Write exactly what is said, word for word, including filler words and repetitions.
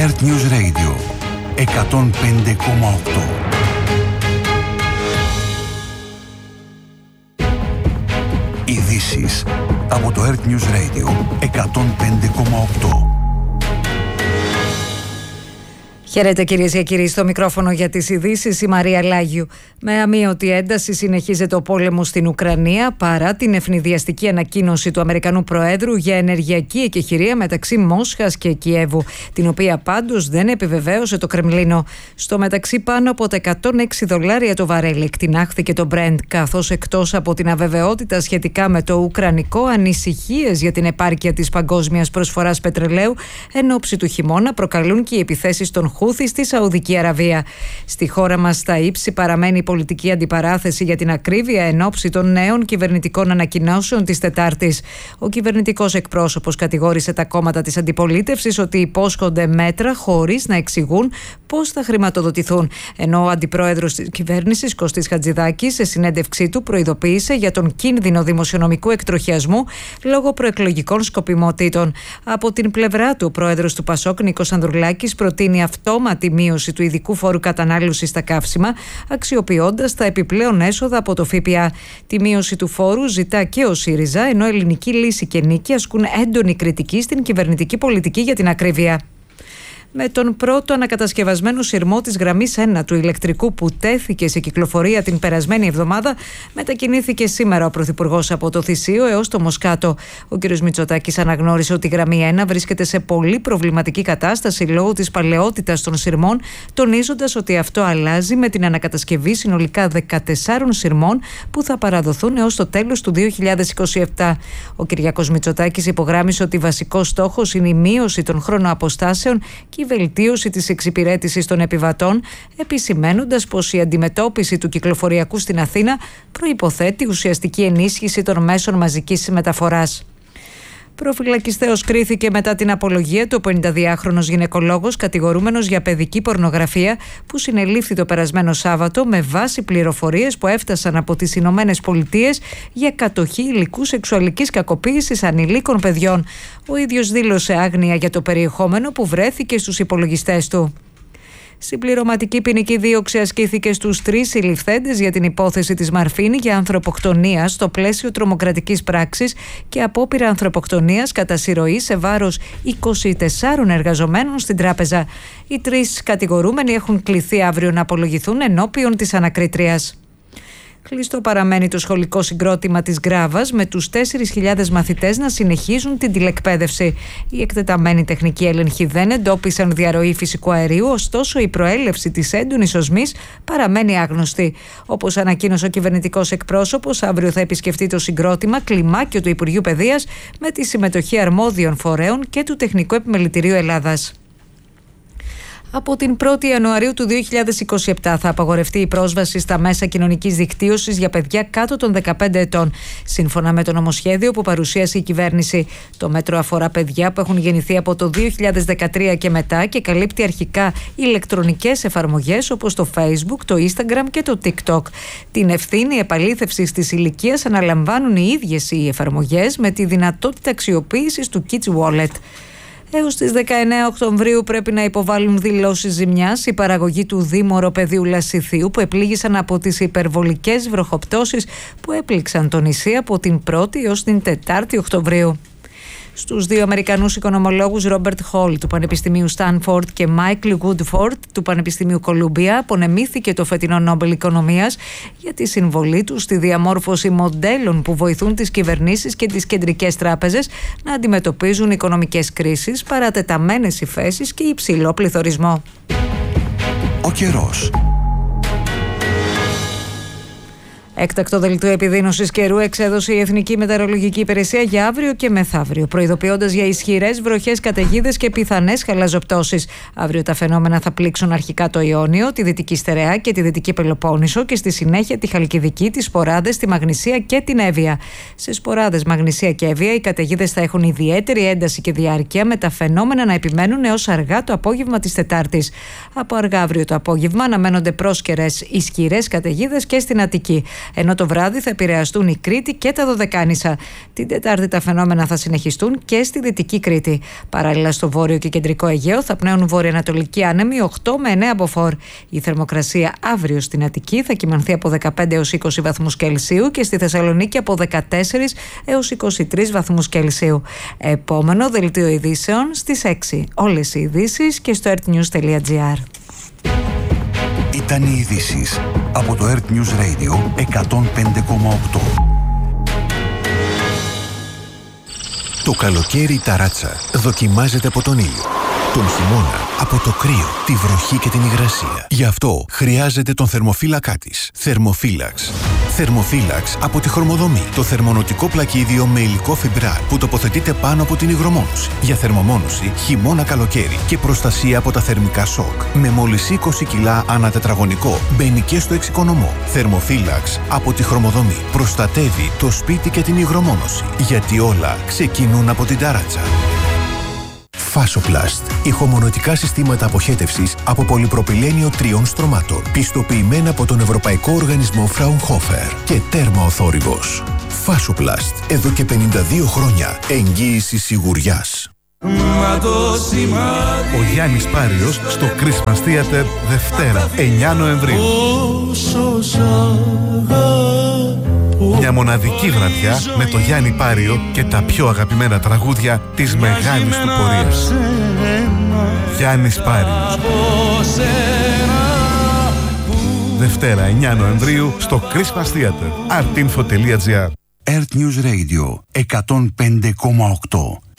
Earth News Radio εκατόν πέντε κόμμα οκτώ. Ειδήσεις από το Earth News Radio εκατόν πέντε κόμμα οκτώ. Χαίρετε κυρίες και κύριοι, στο μικρόφωνο για τις ειδήσεις η Μαρία Λάγιου. Με αμείωτη ένταση συνεχίζεται ο πόλεμος στην Ουκρανία παρά την ευνηδιαστική ανακοίνωση του Αμερικανού Προέδρου για ενεργειακή εκεχηρία μεταξύ Μόσχας και Κιέβου, την οποία πάντως δεν επιβεβαίωσε το Κρεμλίνο. Στο μεταξύ, πάνω από τα εκατόν έξι δολάρια το βαρέλι εκτινάχθηκε το Brent, καθώς εκτός από την αβεβαιότητα σχετικά με το ουκρανικό, ανησυχίες για την επάρκεια της παγκόσμιας προσφοράς πετρελαίου εν ώψη του χειμώνα προκαλούν και οι επιθέσεις των Χούθη στη Σαουδική Αραβία. Στη χώρα μας στα ύψη παραμένει η πολιτική αντιπαράθεση για την ακρίβεια εν ώψη των νέων κυβερνητικών ανακοινώσεων της Τετάρτης. Ο κυβερνητικός εκπρόσωπος κατηγόρησε τα κόμματα της αντιπολίτευσης ότι υπόσχονται μέτρα χωρίς να εξηγούν πώς θα χρηματοδοτηθούν. Ενώ ο αντιπρόεδρος της κυβέρνησης Κωστής Χατζηδάκης σε συνέντευξή του προειδοποίησε για τον κίνδυνο δημοσιονομικού εκτροχιασμού λόγω προεκλογικών σκοπιμότητων. Από την πλευρά του, ο πρόεδρος του Πασόκ Νίκος Ανδρουλάκης προτείνει αυτόματη μείωση του ειδικού φόρου κατανάλωσης στα καύσιμα, αξιοποιώντας τα επιπλέον έσοδα από το ΦΠΑ. Τη μείωση του φόρου ζητά και ο ΣΥΡΙΖΑ, ενώ Ελληνική Λύση και Νίκη ασκούν έντονη κριτική στην κυβερνητική πολιτική για την ακρίβεια. Με τον πρώτο ανακατασκευασμένο σειρμό της γραμμής ένα του ηλεκτρικού που τέθηκε σε κυκλοφορία την περασμένη εβδομάδα, μετακινήθηκε σήμερα ο Πρωθυπουργός από το Θησίο έως το Μοσκάτο. Ο κ. Μητσοτάκης αναγνώρισε ότι η γραμμή ένα βρίσκεται σε πολύ προβληματική κατάσταση λόγω της παλαιότητας των σειρμών, τονίζοντας ότι αυτό αλλάζει με την ανακατασκευή συνολικά δεκατεσσάρων σειρμών που θα παραδοθούν έως το τέλος του δύο χιλιάδες είκοσι επτά. Ο Κυριάκος Μητσοτάκης υπογράμμισε ότι βασικός στόχος είναι η μείωση των χρονοαποστάσεων και η βελτίωση της εξυπηρέτησης των επιβατών, επισημαίνοντας πως η αντιμετώπιση του κυκλοφοριακού στην Αθήνα προϋποθέτει ουσιαστική ενίσχυση των μέσων μαζικής μεταφοράς. Προφυλακιστέως κρίθηκε μετά την απολογία του πενηνταδυάχρονος γυναικολόγος κατηγορούμενος για παιδική πορνογραφία που συνελήφθη το περασμένο Σάββατο με βάση πληροφορίες που έφτασαν από τις Ηνωμένες Πολιτείες για κατοχή υλικού σεξουαλικής κακοποίησης ανηλίκων παιδιών. Ο ίδιος δήλωσε άγνοια για το περιεχόμενο που βρέθηκε στους υπολογιστές του. Συμπληρωματική ποινική δίωξη ασκήθηκε στους τρεις συλληφθέντες για την υπόθεση της Μαρφίνη για ανθρωποκτονία στο πλαίσιο τρομοκρατικής πράξης και απόπειρα ανθρωποκτονίας κατά συρροή σε βάρος είκοσι τεσσάρων εργαζομένων στην τράπεζα. Οι τρεις κατηγορούμενοι έχουν κληθεί αύριο να απολογηθούν ενώπιον της ανακρίτριας. Κλειστό παραμένει το σχολικό συγκρότημα της Γκράβας, με τους τέσσερις χιλιάδες μαθητές να συνεχίζουν την τηλεκπαίδευση. Οι εκτεταμένοι τεχνικοί έλεγχοι δεν εντόπισαν διαρροή φυσικού αερίου, ωστόσο η προέλευση της έντονης οσμής παραμένει άγνωστη. Όπως ανακοίνωσε ο κυβερνητικός εκπρόσωπος, αύριο θα επισκεφτεί το συγκρότημα κλιμάκιο του Υπουργείου Παιδείας με τη συμμετοχή αρμόδιων φορέων και του Τεχνικού Επιμελητηρίου Ελλάδας. Από την πρώτη Ιανουαρίου του δύο χιλιάδες είκοσι επτά θα απαγορευτεί η πρόσβαση στα μέσα κοινωνικής δικτύωσης για παιδιά κάτω των δεκαπέντε ετών, σύμφωνα με το νομοσχέδιο που παρουσίασε η κυβέρνηση. Το μέτρο αφορά παιδιά που έχουν γεννηθεί από το δύο χιλιάδες δεκατρία και μετά και καλύπτει αρχικά ηλεκτρονικές εφαρμογές όπως το Facebook, το Instagram και το TikTok. Την ευθύνη επαλήθευσης της ηλικίας αναλαμβάνουν οι ίδιες οι εφαρμογές με τη δυνατότητα αξιοποίησης του Kids Wallet. Έως τις δεκαεννέα Οκτωβρίου πρέπει να υποβάλουν δηλώσεις ζημιάς η παραγωγή του Δήμου Οροπεδίου Λασιθίου που επλήγησαν από τις υπερβολικές βροχοπτώσεις που έπληξαν το νησί από την πρώτη έως την τετάρτη Οκτωβρίου. Στους δύο Αμερικανούς οικονομολόγους Ρόμπερτ Χολ του Πανεπιστημίου Στάνφορντ και Μάικλ Γκούντφορντ του Πανεπιστημίου Κολούμπια απονεμήθηκε το φετινό Νόμπελ Οικονομίας για τη συμβολή τους στη διαμόρφωση μοντέλων που βοηθούν τις κυβερνήσεις και τις κεντρικές τράπεζες να αντιμετωπίζουν οικονομικές κρίσεις, παρατεταμένες υφέσεις και υψηλό πληθωρισμό. Ο καιρός. Έκτακτο δελτίο επιδείνωσης καιρού εξέδωσε η Εθνική Μετεωρολογική Υπηρεσία για αύριο και μεθαύριο, προειδοποιώντας για ισχυρές βροχές, καταιγίδες και πιθανές χαλαζοπτώσεις. Αύριο τα φαινόμενα θα πλήξουν αρχικά το Ιόνιο, τη Δυτική Στερεά και τη Δυτική Πελοπόννησο και στη συνέχεια τη Χαλκιδική, τις Σποράδες, τη Μαγνησία και την Εύβοια. Σε Σποράδες, Μαγνησία και Εύβοια οι καταιγίδες θα έχουν ιδιαίτερη ένταση και διάρκεια, με τα φαινόμενα να επιμένουν έως αργά το απόγευμα της Τετάρτης. Από αργά αύριο το απόγευμα αναμένονται πρόσκαιρες ισχυρές καταιγίδες και στην Αττική. ενώ το βράδυ θα επηρεαστούν η Κρήτη και τα Δωδεκάνησα. Την Τετάρτη τα φαινόμενα θα συνεχιστούν και στη Δυτική Κρήτη. Παράλληλα, στο βόρειο και κεντρικό Αιγαίο θα πνέουν βορειοανατολικοί άνεμοι οκτώ με εννέα μποφόρ. Η θερμοκρασία αύριο στην Αττική θα κυμανθεί από δεκαπέντε έως είκοσι βαθμούς Κελσίου και στη Θεσσαλονίκη από δεκατέσσερις έως είκοσι τρεις βαθμούς Κελσίου. Επόμενο δελτίο ειδήσεων στις έξι. Όλες οι ειδήσεις και στο ερτnews τελεία gr. Ήταν οι ειδήσεις από το Earth News Radio εκατόν πέντε κόμμα οκτώ. Το καλοκαίρι η ταράτσα δοκιμάζεται από τον ήλιο. Τον χειμώνα από το κρύο, τη βροχή και την υγρασία. Γι' αυτό χρειάζεται τον θερμοφύλακά της. Θερμοφύλαξ. Θερμοφύλαξ από τη Χρωμοδομή. Το θερμονοτικό πλακίδιο με υλικό φιμπράρ που τοποθετείται πάνω από την υγρομόνωση. Για θερμομόνωση χειμώνα καλοκαίρι και προστασία από τα θερμικά σοκ. Με μόλις είκοσι κιλά ανά τετραγωνικό μπαίνει και στο εξοικονομό. Θερμοφύλαξ από τη Χρωμοδομή. Προστατεύει το σπίτι και την υγρομόνωση. Γιατί όλα ξεκινούν από την ταράτσα. Φάσοπλαστ. Ηχομονωτικά συστήματα αποχέτευσης από πολυπροπυλένιο τριών στρωμάτων. Πιστοποιημένα από τον Ευρωπαϊκό Οργανισμό Fraunhofer και τέρμα ο θόρυβος. Φάσοπλαστ. Εδώ και πενήντα δύο χρόνια εγγύηση σιγουριάς. Ο Γιάννης Πάριος στο Christmas Theater Δευτέρα εννέα Νοεμβρίου. Μια μοναδική βραδιά με το Γιάννη Πάριο και τα πιο αγαπημένα τραγούδια της μεγάλης του πορείας. Γιάννης Πάριος. Δευτέρα εννέα Νοεμβρίου στο Christmas Theater. artinfo τελεία gr. Earth News Radio εκατόν πέντε κόμμα οκτώ.